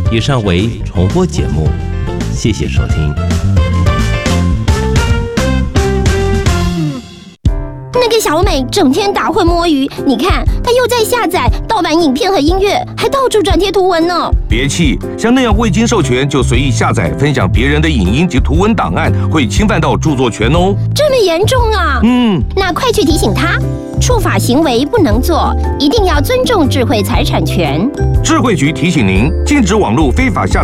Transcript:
以上为重播节目，谢谢收听。 那个小美整天打混摸鱼，你看她又在下载盗版影片和音乐，还到处转贴图文呢。 别气，像那样未经授权就随意下载、分享别人的影音及图文档案，会侵犯到著作权哦。 这么严重啊？那快去提醒她，触法行为不能做，一定要尊重智慧财产权。 智慧局提醒您，禁止网络非法下载